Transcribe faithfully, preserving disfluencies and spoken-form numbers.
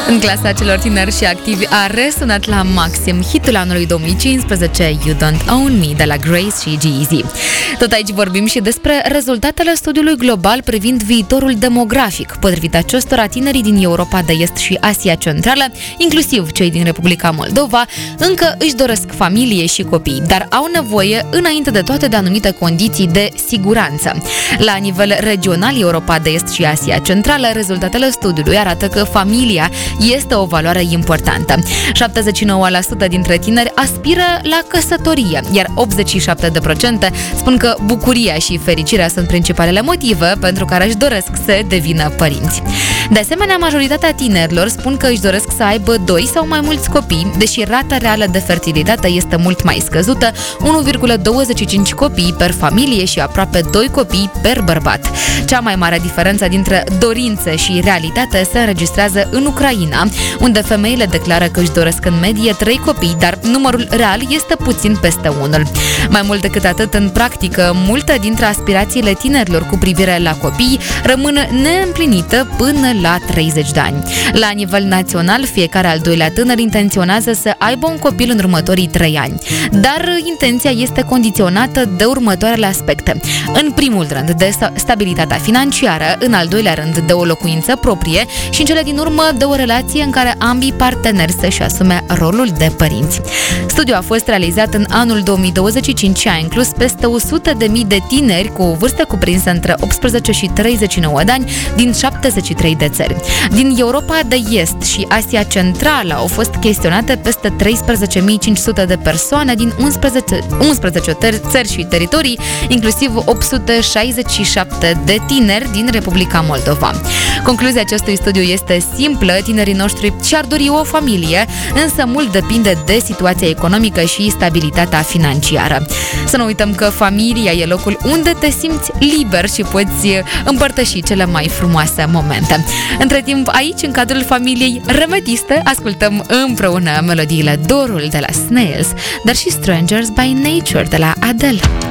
În clasa celor tineri și activi a resonat la maxim hitul anului două mii cincisprezece, You Don't Own Me, de la Grace și G-Eazy. Tot aici vorbim și despre rezultatele studiului global privind viitorul demografic. Potrivit acestora, tinerii din Europa de Est și Asia Centrală, inclusiv cei din Republica Moldova, încă își doresc familie și copii, dar au nevoie, înainte de toate, de anumite condiții de siguranță. La nivel regional, Europa de Est și Asia Centrală, rezultatele studiului arată că familia este o valoare importantă. șaptezeci și nouă la sută dintre tineri aspiră la căsătorie, iar optzeci și șapte la sută spun că bucuria și fericirea sunt principalele motive pentru care își doresc să devină părinți. De asemenea, majoritatea tinerilor spun că își doresc să aibă doi sau mai mulți copii, deși rata reală de fertilitate este mult mai scăzută, unu virgulă douăzeci și cinci copii per familie și aproape doi copii per bărbat. Cea mai mare diferență dintre dorințe și realitate se înregistrează în Ucraina, unde femeile declară că își doresc în medie trei copii, dar numărul real este puțin peste unul. Mai mult decât atât, în practică, multe dintre aspirațiile tinerilor cu privire la copii rămân neîmplinite până la treizeci de ani. La nivel național, fiecare al doilea tânăr intenționează să aibă un copil în următorii trei ani, dar intenția este condiționată de următoarele aspecte. În primul rând, de stabilitatea financiară, în al doilea rând, de o locuință proprie și, în cele din urmă, de o relație în care ambii parteneri să-și asume rolul de părinți. Studiul a fost realizat în anul două mii douăzeci și cinci și a inclus peste o sută de mii de tineri cu o vârstă cuprinsă între optsprezece și treizeci și nouă de ani din șaptezeci și trei de țări. Din Europa de Est și Asia Centrală au fost chestionate peste treisprezece mii cinci sute de persoane din unsprezece, unsprezece țări și teritorii, inclusiv opt sute șaizeci și șapte de tineri din Republica Moldova. Concluzia acestui studiu este simplă: tinerii noștri și-ar dori o familie, însă mult depinde de situația economică și stabilitatea financiară. Să nu uităm că familia e locul unde te simți liber și poți împărtăși cele mai frumoase momente. Între timp, aici, în cadrul familiei remetiste, ascultăm împreună melodiile Dorul de la Snails, dar și Strangers by Nature de la Adele.